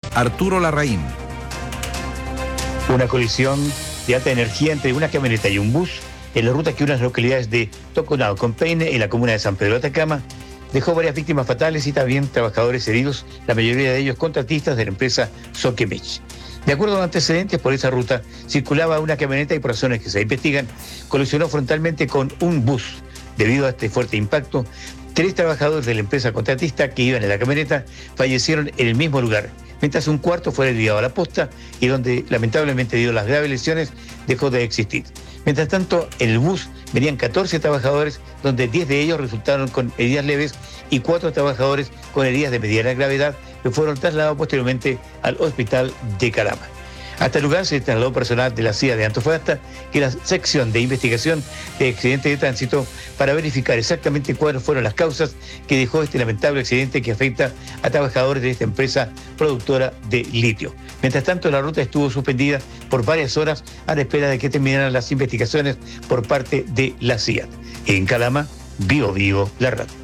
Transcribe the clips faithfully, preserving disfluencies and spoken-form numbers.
Arturo Larraín. Una colisión de alta energía entre una camioneta y un bus en la ruta que une las localidades de Toconao con Peine, en la comuna de San Pedro de Atacama, dejó varias víctimas fatales y también trabajadores heridos, la mayoría de ellos contratistas de la empresa Soquemech. De acuerdo a antecedentes, por esa ruta circulaba una camioneta y por razones que se investigan, colisionó frontalmente con un bus. Debido a este fuerte impacto, tres trabajadores de la empresa contratista que iban en la camioneta fallecieron en el mismo lugar, mientras un cuarto fue desviado a la posta y donde lamentablemente debido a las graves lesiones dejó de existir. Mientras tanto, en el bus venían catorce trabajadores, donde diez de ellos resultaron con heridas leves y cuatro trabajadores con heridas de mediana gravedad que fueron trasladados posteriormente al hospital de Calama. Hasta el lugar se trasladó personal de la C I A de Antofagasta, que es la sección de investigación de accidentes de tránsito, para verificar exactamente cuáles fueron las causas que dejó este lamentable accidente que afecta a trabajadores de esta empresa productora de litio. Mientras tanto, la ruta estuvo suspendida por varias horas a la espera de que terminaran las investigaciones por parte de la C I A. En Calama, Bio Bio, la radio.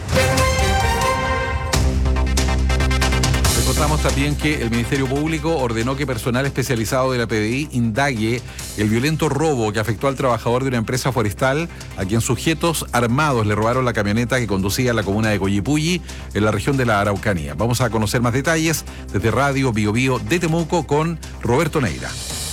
Recordamos también que el Ministerio Público ordenó que personal especializado de la P D I indague el violento robo que afectó al trabajador de una empresa forestal a quien sujetos armados le robaron la camioneta que conducía a la comuna de Coyipulli, en la región de la Araucanía. Vamos a conocer más detalles desde Radio Bio Bio de Temuco con Roberto Neira.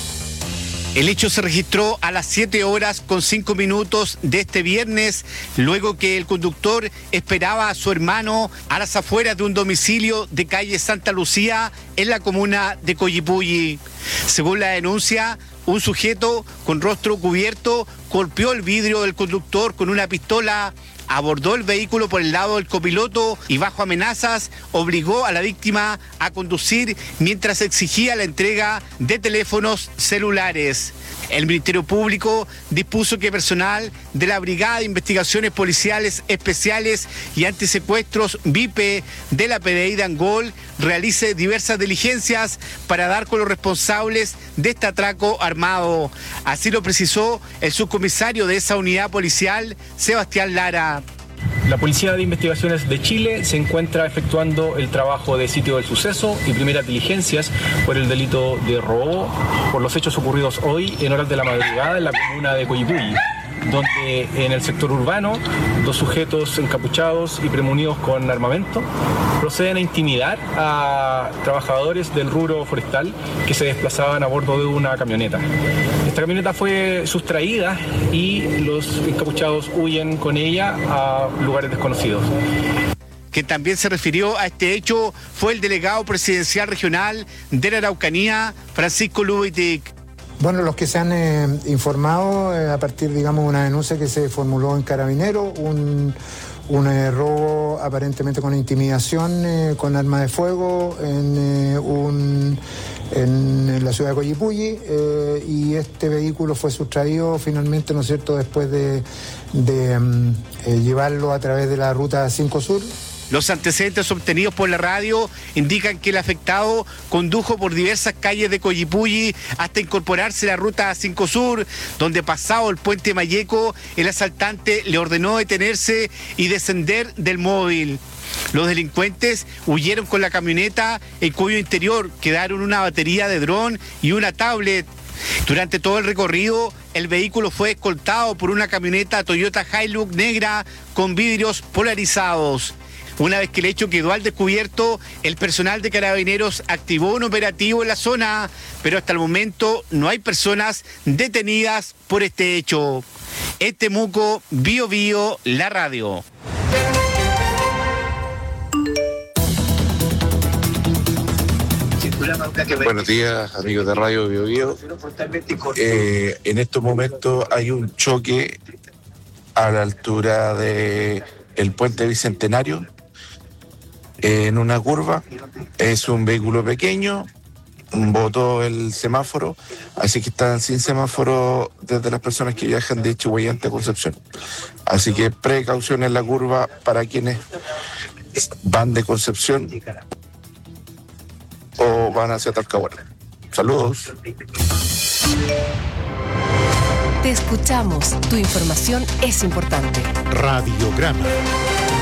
El hecho se registró a las siete horas con cinco minutos de este viernes, luego que el conductor esperaba a su hermano a las afueras de un domicilio de calle Santa Lucía en la comuna de Coyipulli. Según la denuncia, un sujeto con rostro cubierto golpeó el vidrio del conductor con una pistola, abordó el vehículo por el lado del copiloto y bajo amenazas obligó a la víctima a conducir mientras exigía la entrega de teléfonos celulares. El Ministerio Público dispuso que personal de la Brigada de Investigaciones Policiales Especiales y Antisecuestros B I P E de la P D I de Angol realice diversas diligencias para dar con los responsables de este atraco armado. Así lo precisó el subcomisario de esa unidad policial, Sebastián Lara. La Policía de Investigaciones de Chile se encuentra efectuando el trabajo de sitio del suceso y primeras diligencias por el delito de robo por los hechos ocurridos hoy en horas de la madrugada en la comuna de Coyipulli, donde en el sector urbano dos sujetos encapuchados y premunidos con armamento proceden a intimidar a trabajadores del rubro forestal que se desplazaban a bordo de una camioneta. Esta camioneta fue sustraída y los encapuchados huyen con ella a lugares desconocidos. Quien también se refirió a este hecho fue el delegado presidencial regional de la Araucanía, Francisco Lubitic. Bueno, los que se han eh, informado eh, a partir, digamos, de una denuncia que se formuló en Carabineros, un, un eh, robo aparentemente con intimidación, eh, con arma de fuego en, eh, un, en, en la ciudad de Coyipulli, eh, y este vehículo fue sustraído finalmente, ¿no es cierto?, después de, de um, eh, llevarlo a través de la ruta cinco Sur. Los antecedentes obtenidos por la radio indican que el afectado condujo por diversas calles de Coyipulli hasta incorporarse a la ruta cinco Sur, donde pasado el puente Mayeco, el asaltante le ordenó detenerse y descender del móvil. Los delincuentes huyeron con la camioneta, en cuyo interior quedaron una batería de dron y una tablet. Durante todo el recorrido, el vehículo fue escoltado por una camioneta Toyota Hilux negra con vidrios polarizados. Una vez que el hecho quedó al descubierto, el personal de Carabineros activó un operativo en la zona, pero hasta el momento no hay personas detenidas por este hecho. En Temuco, Bio Bio, la radio. Buenos días, amigos de Radio Bio Bio. Eh, en estos momentos hay un choque a la altura de el puente Bicentenario, en una curva. Es un vehículo pequeño, botó el semáforo, así que están sin semáforo desde las personas que viajan de Chihuayante a Concepción. Así que precaución en la curva para quienes van de Concepción o van hacia Talcahuano. Saludos. Te escuchamos. Tu información es importante. Radiograma.